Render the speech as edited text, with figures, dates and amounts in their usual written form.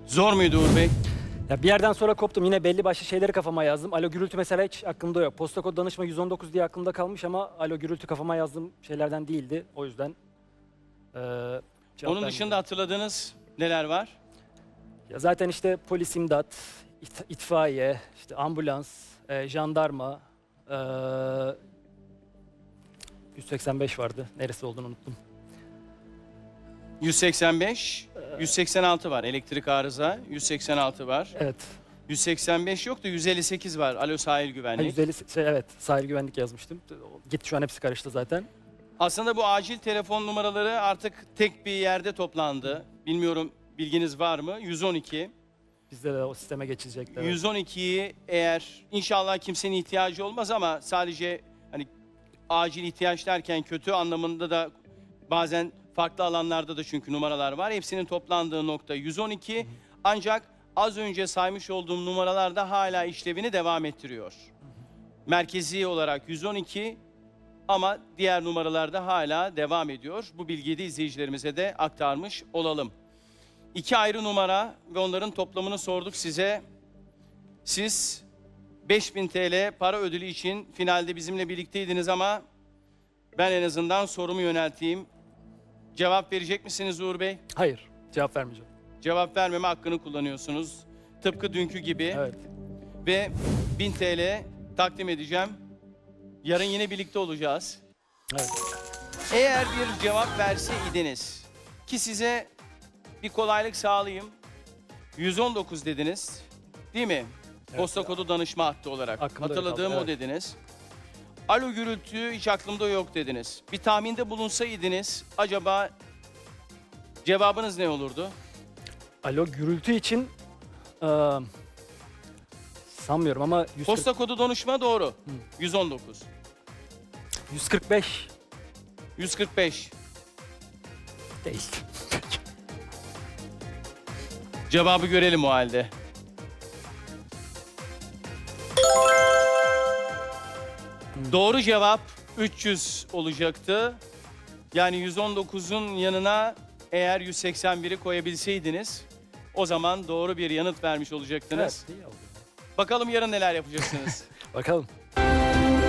Zor muydu Uğur Bey? Ya bir yerden sonra koptum. Yine belli başlı şeyleri kafama yazdım. Alo gürültü mesela hiç aklımda yok. Posta kod danışma 119 diye aklımda kalmış ama alo gürültü kafama yazdığım şeylerden değildi. O yüzden cevap Onun vermeyeceğim. dışında hatırladığınız neler var? Ya zaten işte polis imdat, itfaiye, işte ambulans, jandarma, 185 vardı. Neresi olduğunu unuttum. 185, 186 var elektrik arıza, 186 var. Evet. 185 yok da 158 var. Alo sahil Ha, güvenlik. 150 evet, sahil güvenlik yazmıştım. Gitti, şu an hepsi karıştı zaten. Aslında bu acil telefon numaraları artık tek bir yerde toplandı. Bilmiyorum bilginiz var mı? 112. Bizde de o sisteme geçilecekti. Evet. 112'yi eğer inşallah kimsenin ihtiyacı olmaz ama sadece hani acil ihtiyaç derken kötü anlamında da bazen farklı alanlarda da çünkü numaralar var. Hepsinin toplandığı nokta 112. Ancak az önce saymış olduğum numaralar da hala işlevini devam ettiriyor. Merkezi olarak 112 ama diğer numaralarda hala devam ediyor. Bu bilgiyi de izleyicilerimize de aktarmış olalım. 2 ayrı numara ve onların toplamını sorduk size. Siz 5000 TL para ödülü için finalde bizimle birlikteydiniz ama ben en azından sorumu yönelteyim. Cevap verecek misiniz Uğur Bey? Hayır, cevap vermeyeceğim. Cevap vermeme hakkını kullanıyorsunuz. Tıpkı dünkü gibi. Evet. Ve 1000 TL takdim edeceğim. Yarın yine birlikte olacağız. Evet. Eğer bir cevap verse idiniz ki size bir kolaylık sağlayayım. 119 dediniz. Değil mi? Posta kodu danışma hattı olarak. Aklımda Hatırladığım kaldı, o dediniz. Alo gürültü hiç aklımda yok dediniz. Bir tahminde bulunsaydınız acaba cevabınız ne olurdu? Alo gürültü için sanmıyorum ama 140, Posta kodu danışma doğru. 119. 145 145. değil. Cevabı görelim o halde. Doğru cevap 300 olacaktı. Yani 119'un yanına eğer 181'i koyabilseydiniz o zaman doğru bir yanıt vermiş olacaktınız. Evet, iyi oldu. Bakalım yarın neler yapacaksınız. Bakalım.